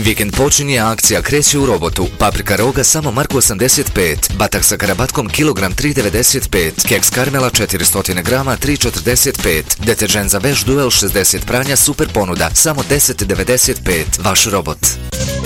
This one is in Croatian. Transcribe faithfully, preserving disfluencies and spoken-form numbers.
Vikend počinje, akcija kreće u Robotu. Paprika roga samo marku osamdeset pet, batak sa karabatkom kilogram tri devedeset pet, keks karmela četiristo grama tri četrdeset pet, deterđent za veš Duel šezdeset pranja super ponuda samo deset devedeset pet. Vaš Robot.